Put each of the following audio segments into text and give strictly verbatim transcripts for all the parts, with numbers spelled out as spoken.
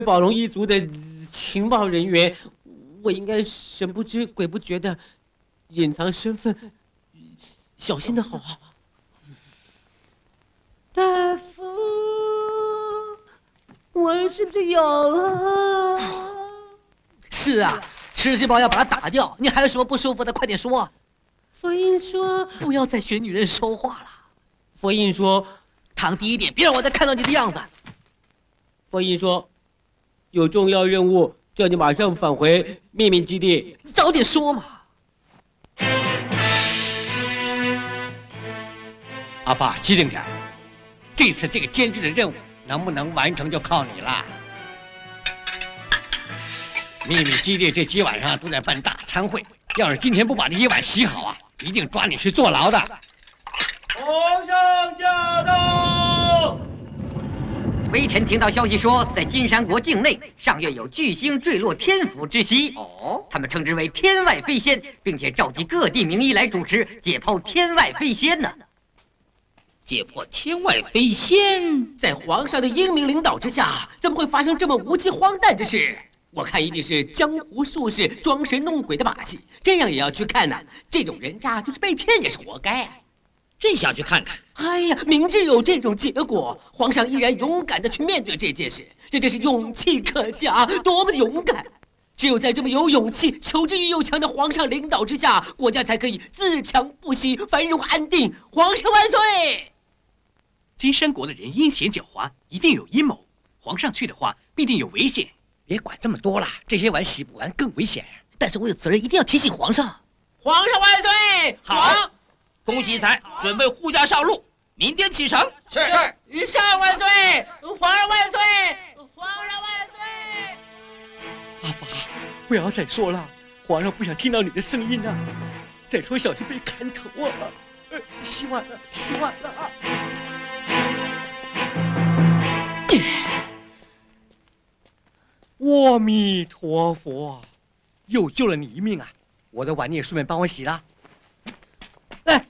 宝龙一族的情报人员，我应该神不知鬼不觉的隐藏身份，小心的好啊。大夫，我是不是有了？ 是啊，吃这包要把它打掉。你还有什么不舒服的？快点说。 佛印说， 不要再学女人说话了。 佛印说， 躺低一点，别让我再看到你的样子。 佛印说，有重要任务，叫你马上返回秘密基地。 你早点说嘛。 阿发，机灵点。这次这个艰巨的任务能不能完成，就靠你了。秘密基地这几晚上都在办大餐会，要是今天不把这些碗洗好啊，一定抓你去坐牢的。 皇上驾到！ 微臣听到消息说，在金山国境内上月有巨星坠落天府之夕。哦，他们称之为天外飞仙，并且召集各地名医来主持解剖天外飞仙呢。 解剖天外飞仙，在皇上的英明领导之下，怎么会发生这么无稽荒诞之事？我看一定是江湖术士装神弄鬼的把戏，这样也要去看呐！这种人渣就是被骗也是活该。 真想去看看。 哎呀，明知有这种结果，皇上依然勇敢地去面对这件事，这真是勇气可嘉，多么的勇敢！只有在这么有勇气、求知欲又强的皇上领导之下，国家才可以自强不息、繁荣安定。皇上万岁！ 金山国的人阴险狡猾，一定有阴谋。皇上去的话，必定有危险。 别管这么多了，这些碗洗不完更危险。 但是我有责任，一定要提醒皇上。 皇上万岁！ 好，恭喜才准备护驾上路，明天启程。 是是，上万岁！皇上万岁！皇上万岁！ 阿发，不要再说了，皇上不想听到你的声音啊！再说小心被砍头啊！呃，洗碗了，洗碗了啊！阿弥陀佛，又救了你一命啊！ 我的碗你也顺便帮我洗了。 哎，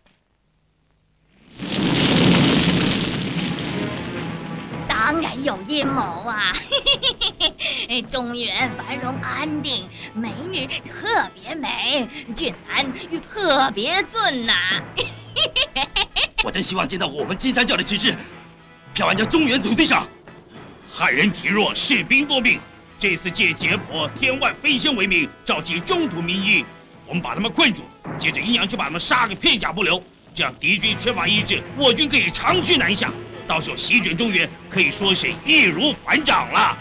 当然有阴谋啊！中原繁荣安定，美女特别美，俊男又特别俊呐、啊！ 我真希望见到我们金山教的旗帜飘扬在中原土地上。汉人体弱，士兵多病。这次借解剖天外飞仙为名，召集中土名医，我们把他们困住，接着阴阳就把他们杀个片甲不留。这样敌军缺乏医治，我军可以长驱南下，到时候席卷中原，可以说是易如反掌了。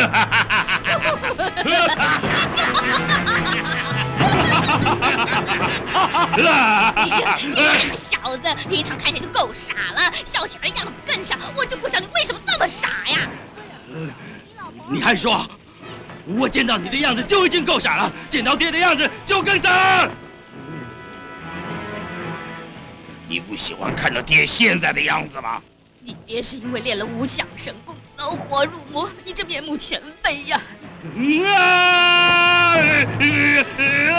你这个小子，平常看起来就够傻了，笑起来样子更傻。我真不晓得你为什么这么傻呀！ 你还说，我见到你的样子就已经够傻了，见到爹的样子就更傻了。你不喜欢看到爹现在的样子吗？ 你爹是因为练了无相神功，走火入魔，你这面目全非呀！ 啊！